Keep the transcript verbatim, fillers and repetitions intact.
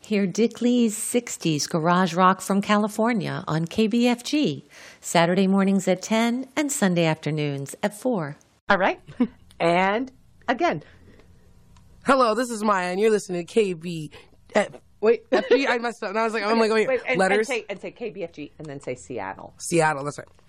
Hear Dick Lee's sixties garage rock from California on K B F G, Saturday mornings at ten and Sunday afternoons at four. All right. And again. Hello, this is Maya, and you're listening to K B. Uh, wait, F G? I messed up. And I was like, I'm like, wait, wait and, letters? And say, and say K B F G, and then say Seattle. Seattle, that's right.